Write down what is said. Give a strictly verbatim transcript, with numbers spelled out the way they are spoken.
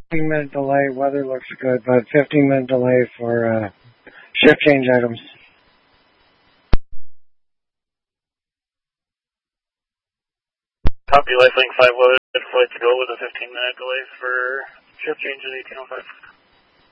fifteen minute delay. Weather looks good, but fifteen minute delay for uh, shift change items. Copy, Lifelink five loaded, flight to go with a fifteen minute delay for shift change at eighteen oh five.